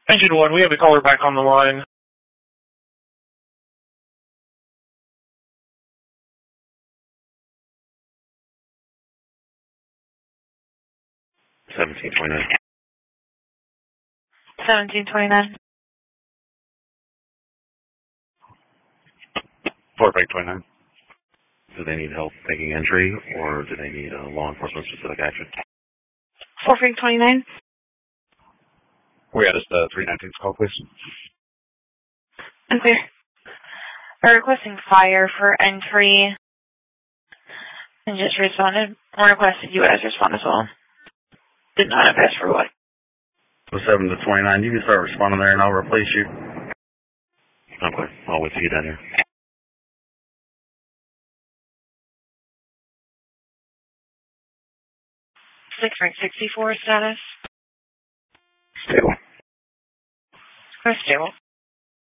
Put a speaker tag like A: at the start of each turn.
A: Engine 1, we have the caller back on the line.
B: $17.29.
C: $17.29.
B: $4.29. Do they need help taking entry, or do they need a law enforcement specific action?
C: $4.29.
B: We had a 319 call, please.
C: Okay. We're requesting fire for entry. And just responded. I requested you guys respond as well. Did not have asked for what.
B: 7 to 29. You can start responding there, and I'll replace you. Okay. I'll wait for you down here.
C: 64 status.
B: Stable.
C: Stable.